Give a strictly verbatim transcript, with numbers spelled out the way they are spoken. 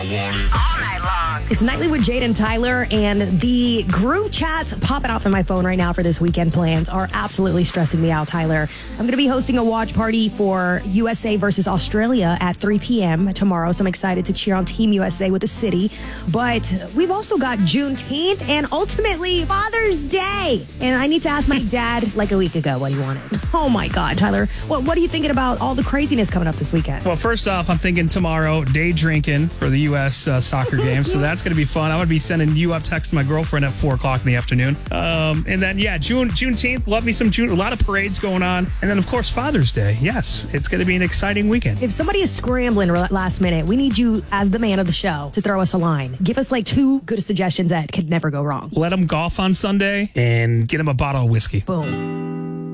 It's Nightly with Jade and Tyler, and the group chats popping off on my phone right now for this weekend plans are absolutely stressing me out, Tyler. I'm going to be hosting a watch party for U S A versus Australia at three p.m. tomorrow, so I'm excited to cheer on Team U S A with the city. But we've also got Juneteenth and ultimately Father's Day. And I need to ask my dad like a week ago what he wanted. Oh my God, Tyler, what, what are you thinking about all the craziness coming up this weekend? Well, first off, I'm thinking tomorrow, day drinking for the U S uh, soccer game, so that's going to be fun. I'm going to be sending you up text to my girlfriend at four o'clock in the afternoon. Um, and then, yeah, June, Juneteenth, love me some June, a lot of parades going on. And then, of course, Father's Day. Yes, it's going to be an exciting weekend. If somebody is scrambling last minute, we need you as the man of the show to throw us a line. Give us like two good suggestions that could never go wrong. Let them golf on Sunday and get them a bottle of whiskey. Boom.